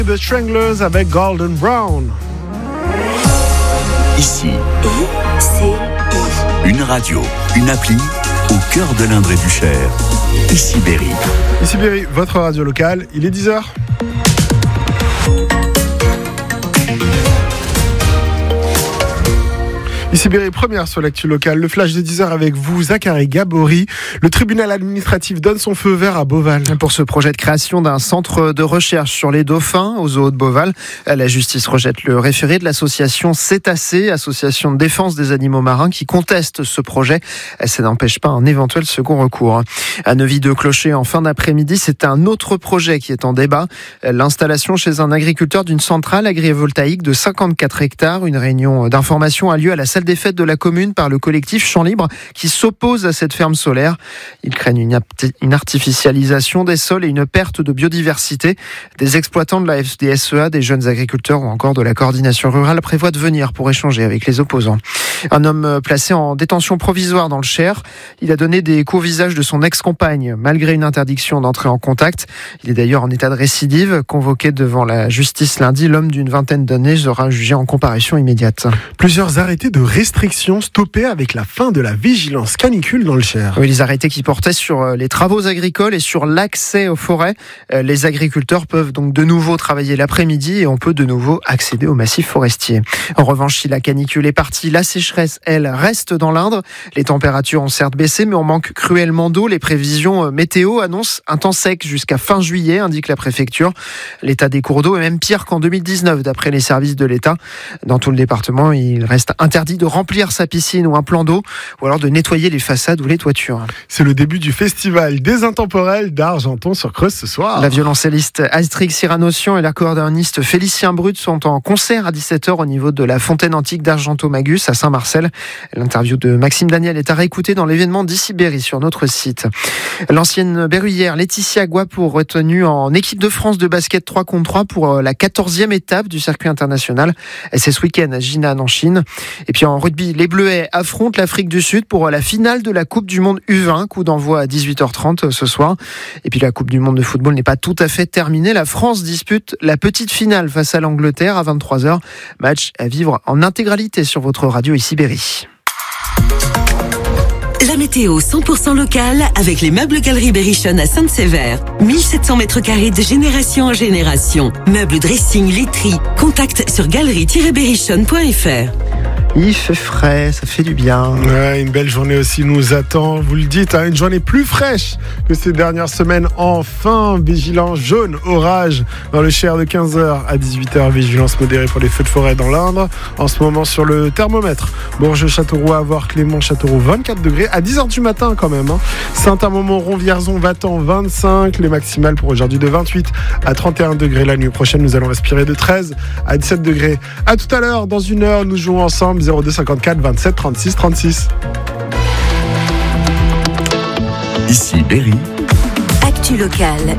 The Stranglers avec Golden Brown. Ici, une radio, une appli au cœur de l'Indre et du Cher. Ici Berry. Ici Berry, votre radio locale, il est 10h. Ici Berry, première sur l'actu locale, le flash de 10h avec vous, Zachary Gabory. Le tribunal administratif donne son feu vert à Beauval. Pour ce projet de création d'un centre de recherche sur les dauphins au zoo de Beauval, la justice rejette le référé de l'association Cétacés, association de défense des animaux marins, qui conteste ce projet. Ça n'empêche pas un éventuel second recours. À Neuvy-de-Clocher, en fin d'après-midi, c'est un autre projet qui est en débat. L'installation chez un agriculteur d'une centrale agrivoltaïque de 54 hectares. Une réunion d'information a lieu à la salle des fêtes de la commune par le collectif Champs Libres qui s'oppose à cette ferme solaire. Ils craignent une artificialisation des sols et une perte de biodiversité. Des exploitants de la FDSEA, des jeunes agriculteurs ou encore de la coordination rurale prévoient de venir pour échanger avec les opposants. Un homme placé en détention provisoire dans le Cher. Il a donné des coups au visage de son ex-compagne malgré une interdiction d'entrer en contact. Il est d'ailleurs en état de récidive. Convoqué devant la justice lundi, l'homme d'une vingtaine d'années sera jugé en comparution immédiate. Plusieurs arrêtés de restrictions stoppées avec la fin de la vigilance canicule dans le Cher. Oui, les arrêtés qui portaient sur les travaux agricoles et sur l'accès aux forêts. Les agriculteurs peuvent donc de nouveau travailler l'après-midi et on peut de nouveau accéder au massif forestier. En revanche, si la canicule est partie, la sécheresse, elle, reste dans l'Indre. Les températures ont certes baissé, mais on manque cruellement d'eau. Les prévisions météo annoncent un temps sec jusqu'à fin juillet, indique la préfecture. L'état des cours d'eau est même pire qu'en 2019, d'après les services de l'État. Dans tout le département, il reste interdit de remplir sa piscine ou un plan d'eau, ou alors de nettoyer les façades ou les toitures. C'est le début du festival des intemporels d'Argenton-sur-Creuse ce soir. La violoncelliste Astrid Cyranossian et l'accordéoniste Félicien Brut sont en concert à 17h au niveau de la fontaine antique d'Argenton-Magus à Saint-Marcel. L'interview de Maxime Daniel est à réécouter dans l'événement d'Ici Berry sur notre site. L'ancienne berruyère Laetitia Guapo retenue en équipe de France de basket 3 contre 3 pour la 14e étape du circuit international. C'est ce week-end à Jinan en Chine. Et puis en rugby, les Bleuets affrontent l'Afrique du Sud pour la finale de la Coupe du Monde U20, coup d'envoi à 18h30 ce soir. Et puis la Coupe du Monde de football n'est pas tout à fait terminée. La France dispute la petite finale face à l'Angleterre à 23h. Match à vivre en intégralité sur votre radio Ici Berry. La météo 100% locale avec les meubles Galerie Berrichonne à Sainte-Sévère. 1700 mètres carrés de génération en génération. Meubles, dressing, literie. Contact sur galerie-berrichonne.fr. Il fait frais, ça fait du bien. Ouais, une belle journée aussi nous attend, vous le dites, une journée plus fraîche que ces dernières semaines. Enfin, vigilance jaune, orage dans le Cher de 15h à 18h, vigilance modérée pour les feux de forêt dans l'Indre. En ce moment sur le thermomètre, Bourges-Châteauroux, Avoir, Clément, Châteauroux, 24 degrés à 10h du matin quand même. Saint-Amand-Montron, Vierzon, Vatan, 25. Les maximales pour aujourd'hui de 28 à 31 degrés. La nuit prochaine, nous allons respirer de 13 à 17 degrés. À tout à l'heure, dans une heure, nous jouons ensemble. 02 54 27 36 36. Ici Berry. Actu locale,